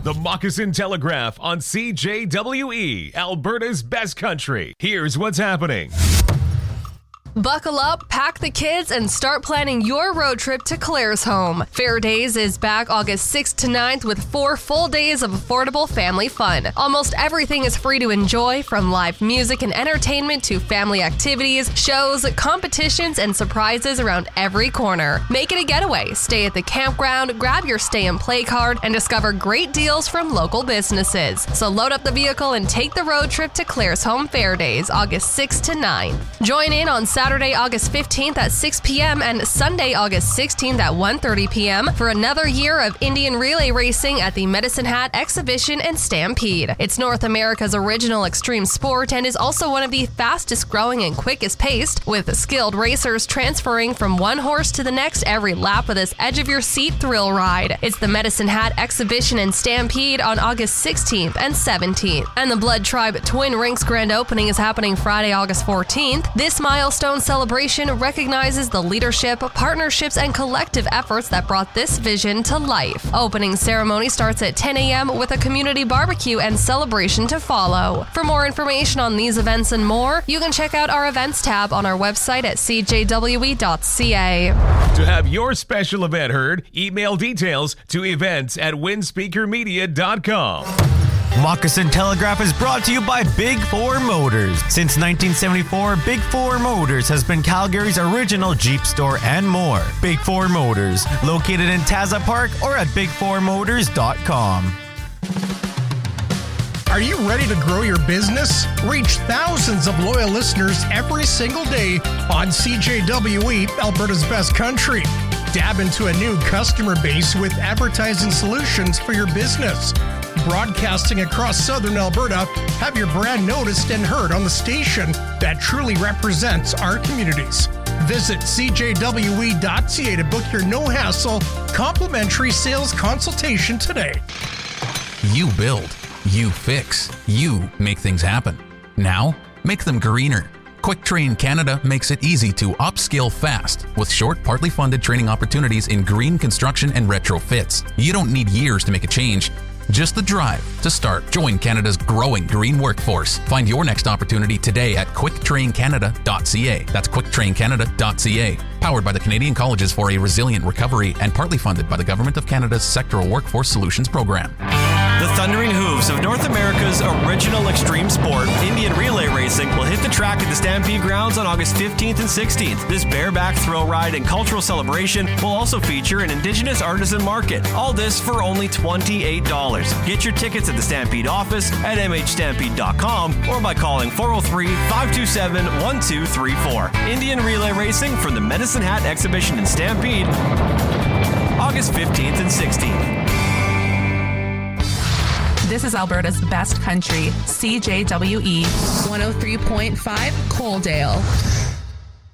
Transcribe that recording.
The Moccasin Telegraph on CJWE, Alberta's best country. Here's what's happening. Buckle up, pack the kids, and start planning your road trip to Claresholm. Fair Days is back August 6th to 9th with 4 full days of affordable family fun. Almost everything is free to enjoy, from live music and entertainment to family activities, shows, competitions, and surprises around every corner. Make it a getaway, stay at the campground, grab your stay and play card, and discover great deals from local businesses. So load up the vehicle and take the road trip to Claresholm Fair Days August 6th to 9th. Join in on Saturday, August 15th at 6 p.m. and Sunday, August 16th at 1:30 p.m. for another year of Indian relay racing at the Medicine Hat Exhibition and Stampede. It's North America's original extreme sport and is also one of the fastest growing and quickest paced, with skilled racers transferring from one horse to the next every lap with this edge-of-your-seat thrill ride. It's the Medicine Hat Exhibition and Stampede on August 16th and 17th. And the Blood Tribe Twin Rinks grand opening is happening Friday, August 14th. This milestone celebration recognizes the leadership, partnerships, and collective efforts that brought this vision to life. Opening ceremony starts at 10 a.m. with a community barbecue and celebration to follow. For more information on these events and more, you can check out our events tab on our website at cjwe.ca. To have your special event heard, email details to events@windspeakermedia.com. Moccasin Telegraph is brought to you by Big 4 Motors. Since 1974, Big 4 Motors has been Calgary's original Jeep store and more. Big 4 Motors, located in Taza Park or at big4motors.com. Are you ready to grow your business? Reach thousands of loyal listeners every single day on CJWE, Alberta's best country. Dab into a new customer base with advertising solutions for your business. Broadcasting across southern Alberta, have your brand noticed and heard on the station that truly represents our communities. Visit cjwe.ca to book your no-hassle, complimentary sales consultation today. You build, you fix, you make things happen. Now, make them greener. Quick Train Canada makes it easy to upskill fast with short, partly funded training opportunities in green construction and retrofits. You don't need years to make a change, just the drive to start. Join Canada's growing green workforce. Find your next opportunity today at quicktraincanada.ca. That's quicktraincanada.ca. Powered by the Canadian Colleges for a Resilient Recovery and partly funded by the Government of Canada's Sectoral Workforce Solutions Program. The thundering hooves of North America's original extreme sport, Indian relay racing, will hit the track at the Stampede Grounds on August 15th and 16th. This bareback thrill ride and cultural celebration will also feature an Indigenous artisan market. All this for only $28. Get your tickets at the Stampede office at mhstampede.com or by calling 403-527-1234. Indian relay racing from the Medicine Hat Exhibition and Stampede, August 15th and 16th. This is Alberta's best country, CJWE 103.5 Coaldale.